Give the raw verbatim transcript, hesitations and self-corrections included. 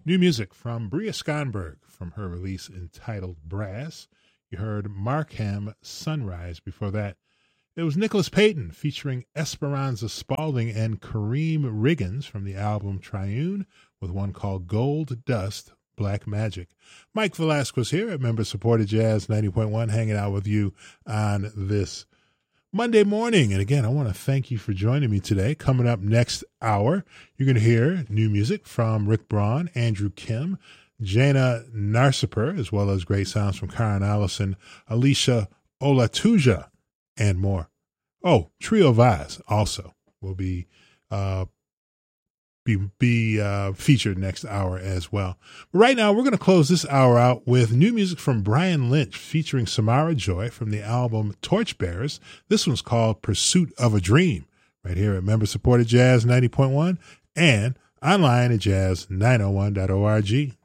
New music from Bria Skonberg from her release entitled Brass. You heard Markham Sunrise. Before that, it was Nicholas Payton featuring Esperanza Spalding and Kareem Riggins from the album Triune with one called Gold Dust Black Magic. Mike Velasquez here at Member Supported Jazz ninety point one, hanging out with you on this Monday morning. And again, I want to thank you for joining me today. Coming up next hour, you're going to hear new music from Rick Braun, Andrew Kim, Jana Narsiper, as well as great sounds from Karen Allison, Alicia Olatuja, and more. Oh, Trio Vaz also will be uh, be, be uh, featured next hour as well. But right now, we're going to close this hour out with new music from Brian Lynch featuring Samara Joy from the album Torchbearers. This one's called Pursuit of a Dream, right here at Member Supported Jazz ninety point one and online at jazz nine oh one dot org.